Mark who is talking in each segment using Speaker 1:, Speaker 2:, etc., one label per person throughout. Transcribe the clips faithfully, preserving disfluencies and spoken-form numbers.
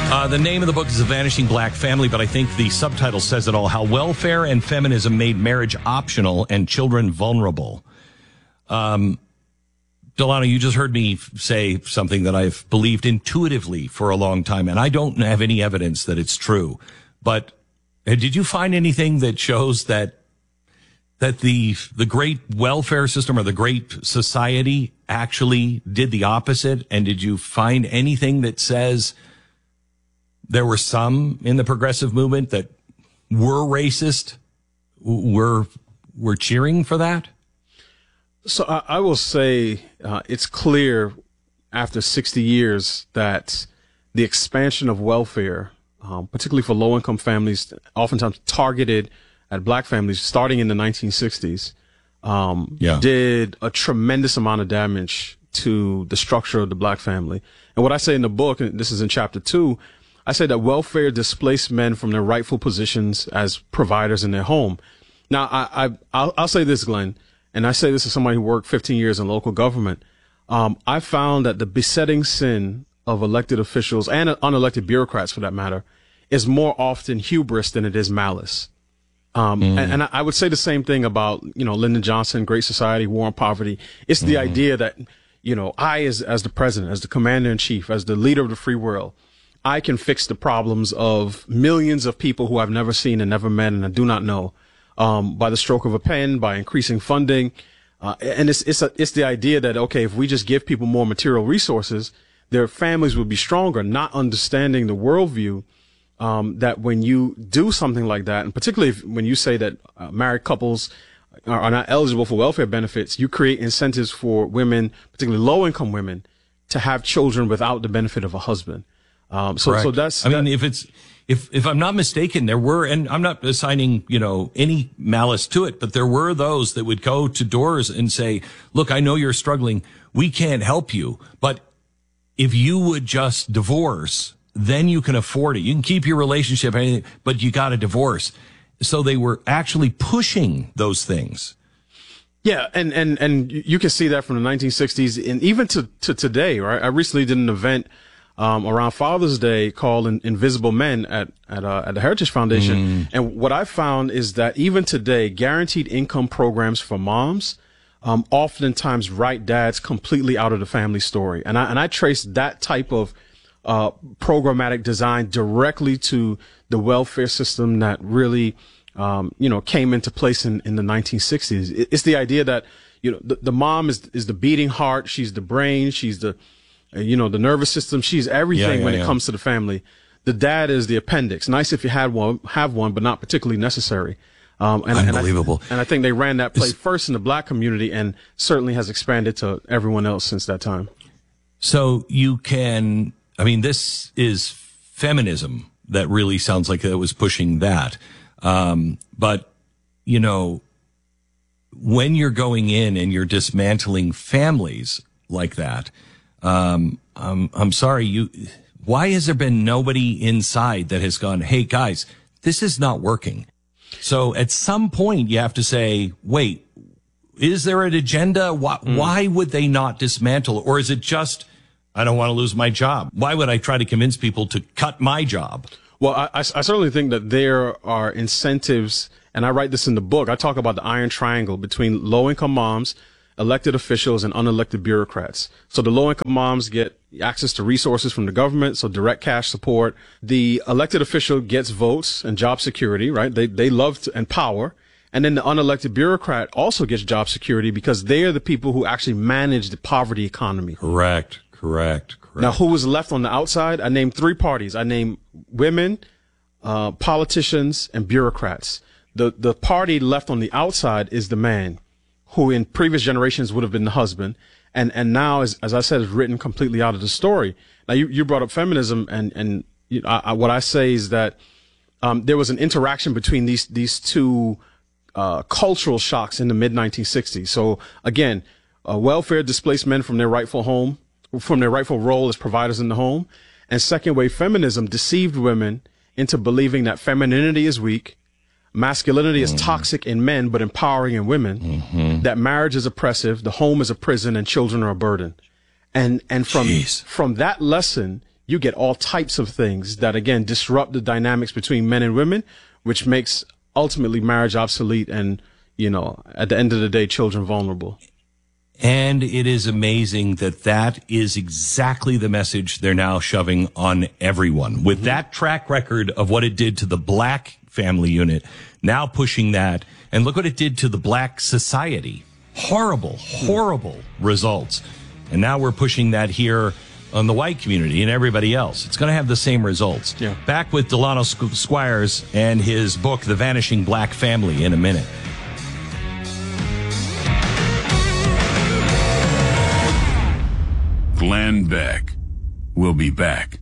Speaker 1: Uh, the name of the book is The Vanishing Black Family, but I think the subtitle says it all. How welfare and feminism made marriage optional and children vulnerable. Um, Delano, you just heard me say something that I've believed intuitively for a long time, and I don't have any evidence that it's true. But uh, did you find anything that shows that that the the great welfare system or the great society actually did the opposite? And did you find anything that says there were some in the progressive movement that were racist, were were cheering for that?
Speaker 2: So I, I will say uh, it's clear after sixty years that the expansion of welfare, um, particularly for low-income families, oftentimes targeted at black families, starting in the nineteen sixties, um, yeah. did a tremendous amount of damage to the structure of the black family. And what I say in the book, and this is in chapter two, I say that welfare displaced men from their rightful positions as providers in their home. Now, I, I, I'll, I'll say this, Glenn, and I say this as somebody who worked fifteen years in local government. Um, I found that the besetting sin of elected officials and unelected bureaucrats, for that matter, is more often hubris than it is malice. Um, mm. and, and I would say the same thing about, you know, Lyndon Johnson, Great Society, War on Poverty. It's the mm. idea that, you know, I, as, as the president, as the commander in chief, as the leader of the free world, I can fix the problems of millions of people who I've never seen and never met and I do not know, um, by the stroke of a pen, by increasing funding. Uh, and it's, it's, a, it's the idea that, okay, if we just give people more material resources, their families will be stronger, not understanding the worldview, um, that when you do something like that, and particularly if, when you say that uh, married couples are, are not eligible for welfare benefits, you create incentives for women, particularly low-income women, to have children without the benefit of a husband. Um, so,
Speaker 1: Correct.
Speaker 2: so that's,
Speaker 1: I
Speaker 2: that,
Speaker 1: mean, if it's, if, if I'm not mistaken, there were, and I'm not assigning, you know, any malice to it, but there were those that would go to doors and say, look, I know you're struggling. We can't help you, but if you would just divorce, then you can afford it. You can keep your relationship, but you got to divorce. So they were actually pushing those things.
Speaker 2: Yeah, and, and, and you can see that from the nineteen sixties and even to, to today, right? I recently did an event Um, around Father's Day called In- Invisible Men at, at, uh, at the Heritage Foundation. Mm. And what I found is that even today, guaranteed income programs for moms, um, oftentimes write dads completely out of the family story. And I, and I trace that type of, uh, programmatic design directly to the welfare system that really, um, you know, came into place in, in the nineteen sixties. It, it's the idea that, you know, the, the mom is, is the beating heart. She's the brain. She's the, you know, the nervous system. She's everything yeah, yeah, when it yeah. comes to the family. The dad is the appendix. Nice if you had one, have one, but not particularly necessary. Um, and,
Speaker 1: Unbelievable.
Speaker 2: And I, and I think they ran that play it's, first in the black community and certainly has expanded to everyone else since that time.
Speaker 1: So you can, I mean, this is feminism that really sounds like it was pushing that. Um, but, you know, when you're going in and you're dismantling families like that, Um, I'm, I'm sorry, you, why has there been nobody inside that has gone, hey guys, this is not working? So at some point you have to say, wait, is there an agenda? Why, mm. why would they not dismantle? Or is it just, I don't want to lose my job? Why would I try to convince people to cut my job?
Speaker 2: Well, I, I, I certainly think that there are incentives, and I write this in the book. I talk about the iron triangle between low-income moms, elected officials, and unelected bureaucrats. So the low-income moms get access to resources from the government, so direct cash support. The elected official gets votes and job security, right? They they love to, and power. And then the unelected bureaucrat also gets job security because they are the people who actually manage the poverty economy.
Speaker 1: Correct, correct, correct.
Speaker 2: Now, who was left on the outside? I named three parties. I named women, uh, politicians, and bureaucrats. The the party left on the outside is the man, who in previous generations would have been the husband, and and now, as as I said, is written completely out of the story. Now, you, you brought up feminism, and and you know, I, I, what I say is that um, there was an interaction between these these two uh, cultural shocks in the mid nineteen sixties. So again, uh, welfare displaced men from their rightful home, from their rightful role as providers in the home, and second wave feminism deceived women into believing that femininity is weak. Masculinity is mm. toxic in men, but empowering in women. Mm-hmm. That marriage is oppressive, the home is a prison, and children are a burden. And and from
Speaker 1: Jeez.
Speaker 2: from that lesson, you get all types of things that, again, disrupt the dynamics between men and women, which makes ultimately marriage obsolete and, you know, at the end of the day, children vulnerable.
Speaker 1: And it is amazing that that is exactly the message they're now shoving on everyone. With mm-hmm. that track record of what it did to the black family unit, now pushing that, and look what it did to the black society. Horrible, horrible mm-hmm. results. And now we're pushing that here on the white community and everybody else. It's going to have the same results.
Speaker 2: Yeah.
Speaker 1: Back with Delano Squires and his book, The Vanishing Black Family, in a minute.
Speaker 3: Glenn Beck. We'll be back.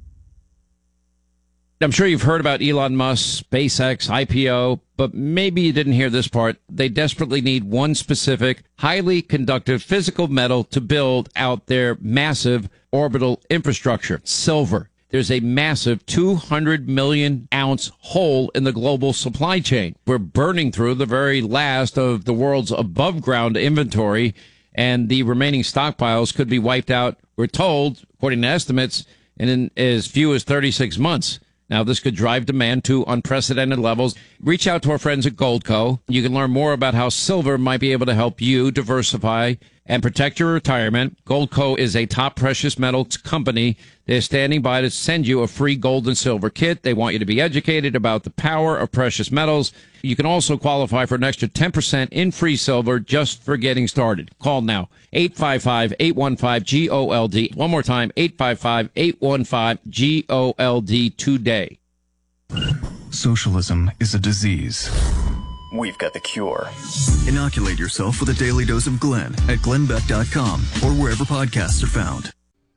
Speaker 4: I'm sure you've heard about Elon Musk, SpaceX, I P O, but maybe you didn't hear this part. They desperately need one specific, highly conductive physical metal to build out their massive orbital infrastructure, silver. There's a massive two hundred million ounce hole in the global supply chain. We're burning through the very last of the world's above ground inventory, and the remaining stockpiles could be wiped out, we're told, according to estimates, in as few as thirty-six months. Now, this could drive demand to unprecedented levels. Reach out to our friends at Goldco. You can learn more about how silver might be able to help you diversify and protect your retirement. Goldco is a top precious metals company. They're standing by to send you a free gold and silver kit. They want you to be educated about the power of precious metals. You can also qualify for an extra ten percent in free silver just for getting started. Call now, eight five five, eight one five, G O L D. One more time, eight five five, eight one five, G O L D today.
Speaker 5: Socialism is a disease.
Speaker 6: We've got the cure.
Speaker 5: Inoculate yourself with a daily dose of Glenn at glenn beck dot com or wherever podcasts are found.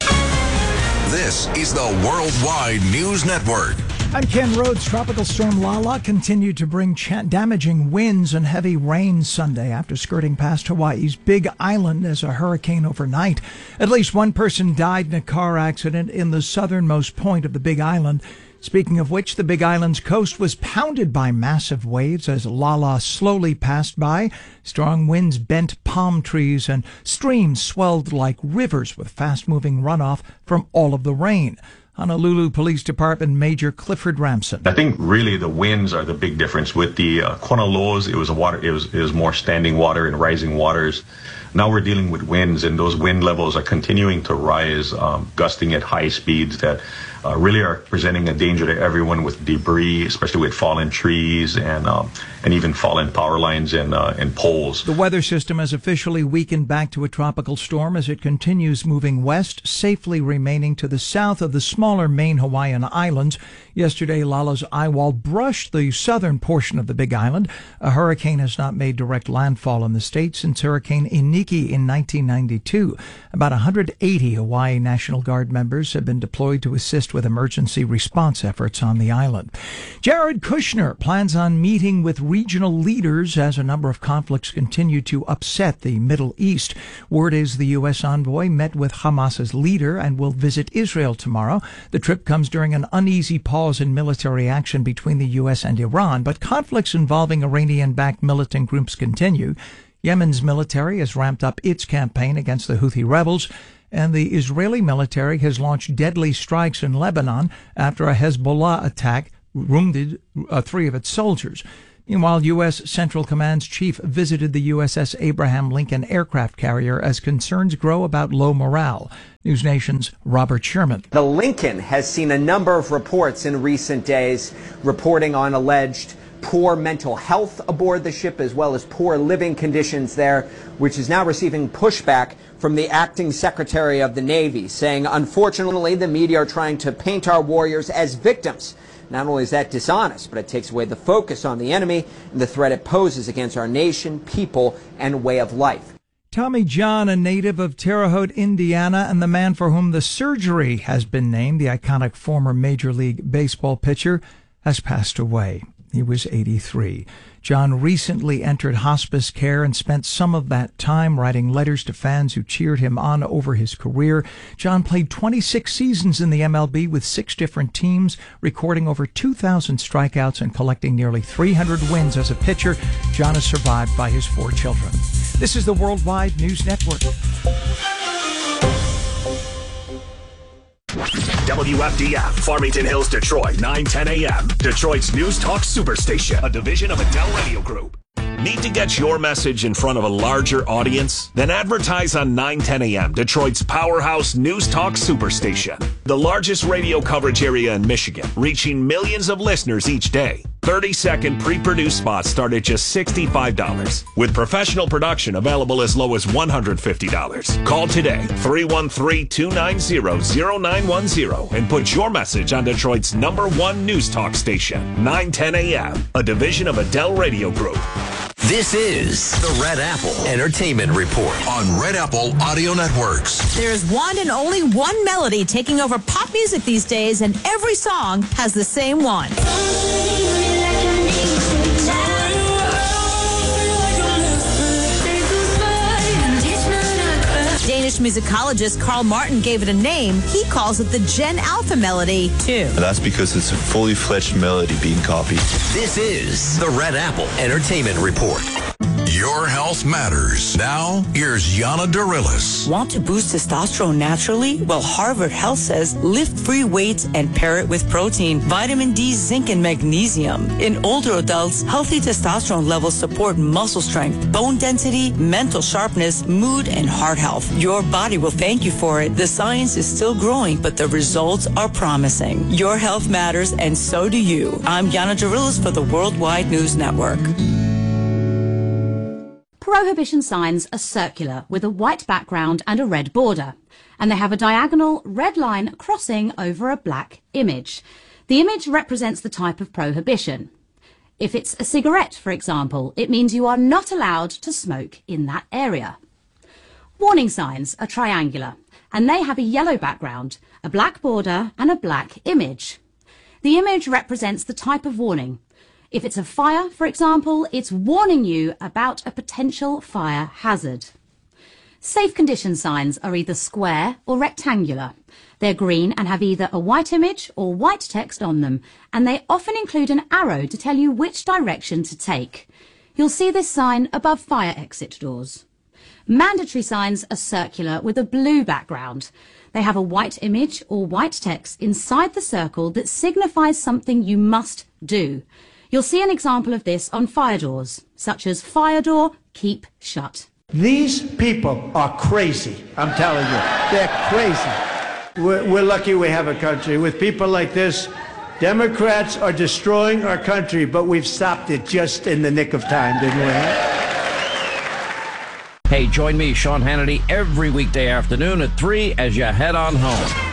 Speaker 7: This is the Worldwide News Network.
Speaker 8: On Ken Rhodes, Tropical Storm Lala continued to bring ch- damaging winds and heavy rain Sunday after skirting past Hawaii's Big Island as a hurricane overnight. At least one person died in a car accident in the southernmost point of the Big Island. Speaking of which, the Big Island's coast was pounded by massive waves as Lala slowly passed by. Strong winds bent palm trees and streams swelled like rivers with fast-moving runoff from all of the rain. Honolulu Police Department Major Clifford Ramson.
Speaker 9: I think really the winds are the big difference. With the uh, Kona lows, it was a water, it was, it was more standing water and rising waters. Now we're dealing with winds, and those wind levels are continuing to rise, um, gusting at high speeds that uh, really are presenting a danger to everyone with debris, especially with fallen trees and um, and even fallen power lines and, uh, and poles.
Speaker 8: The weather system has officially weakened back to a tropical storm as it continues moving west, safely remaining to the south of the smaller main Hawaiian islands. Yesterday, Lala's eye wall brushed the southern portion of the Big Island. A hurricane has not made direct landfall in the state since Hurricane Iniki in nineteen ninety-two. About one hundred eighty Hawaii National Guard members have been deployed to assist with emergency response efforts on the island. Jared Kushner plans on meeting with regional leaders as a number of conflicts continue to upset the Middle East. Word is the U S envoy met with Hamas's leader and will visit Israel tomorrow. The trip comes during an uneasy pause in military action between the U S and Iran, but conflicts involving Iranian-backed militant groups continue. Yemen's military has ramped up its campaign against the Houthi rebels, and the Israeli military has launched deadly strikes in Lebanon after a Hezbollah attack wounded uh, three of its soldiers. Meanwhile, U S. Central Command's chief visited the U S S Abraham Lincoln aircraft carrier as concerns grow about low morale. News Nation's Robert Sherman.
Speaker 10: The Lincoln has seen a number of reports in recent days reporting on alleged poor mental health aboard the ship as well as poor living conditions there, which is now receiving pushback from the acting Secretary of the Navy, saying, unfortunately, the media are trying to paint our warriors as victims. Not only is that dishonest, but it takes away the focus on the enemy and the threat it poses against our nation, people, and way of life.
Speaker 8: Tommy John, a native of Terre Haute, Indiana, and the man for whom the surgery has been named, the iconic former Major League Baseball pitcher, has passed away. He was eighty-three. John recently entered hospice care and spent some of that time writing letters to fans who cheered him on over his career. John played twenty-six seasons in the M L B with six different teams, recording over two thousand strikeouts and collecting nearly three hundred wins as a pitcher. John is survived by his four children. This is the Worldwide News Network.
Speaker 11: W F D F, Farmington Hills, Detroit, nine ten a.m. Detroit's News Talk Superstation, a division of Adele Radio Group. Need to get your message in front of a larger audience? Then advertise on nine ten a.m., Detroit's powerhouse News Talk Superstation. The largest radio coverage area in Michigan, reaching millions of listeners each day. thirty-second pre-produced spots start at just sixty-five dollars, with professional production available as low as one hundred fifty dollars. Call today, three one three, two nine zero, zero nine one zero, and put your message on Detroit's number one news talk station, nine ten a.m., a division of Adele Radio Group.
Speaker 7: This is the Red Apple Entertainment Report on Red Apple Audio Networks.
Speaker 12: There's one and only one melody taking over pop music these days, and every song has the same one. Danish musicologist Carl Martin gave it a name. He calls it the Gen Alpha melody, too.
Speaker 13: That's because it's a fully fledged melody being copied.
Speaker 7: This is the Red Apple Entertainment Report. Your health matters. Now, here's Yana Darilis.
Speaker 14: Want to boost testosterone naturally? Well, Harvard Health says lift free weights and pair it with protein, vitamin D, zinc, and magnesium. In older adults, healthy testosterone levels support muscle strength, bone density, mental sharpness, mood, and heart health. Your body will thank you for it. The science is still growing, but the results are promising. Your health matters, and so do you. I'm Yana Darilis for the Worldwide News Network.
Speaker 15: Prohibition signs are circular with a white background and a red border, and they have a diagonal red line crossing over a black image. The image represents the type of prohibition. If it's a cigarette, for example, it means you are not allowed to smoke in that area. Warning signs are triangular, and they have a yellow background, a black border, and a black image. The image represents the type of warning. If it's a fire, for example, it's warning you about a potential fire hazard. Safe condition signs are either square or rectangular. They're green and have either a white image or white text on them, and they often include an arrow to tell you which direction to take. You'll see this sign above fire exit doors. Mandatory signs are circular with a blue background. They have a white image or white text inside the circle that signifies something you must do. You'll see an example of this on fire doors, such as fire door, keep shut.
Speaker 16: These people are crazy, I'm telling you. They're crazy. We're, we're lucky we have a country. With people like this, Democrats are destroying our country, but we've stopped it just in the nick of time, didn't we?
Speaker 4: Hey, join me, Sean Hannity, every weekday afternoon at three as you head on home.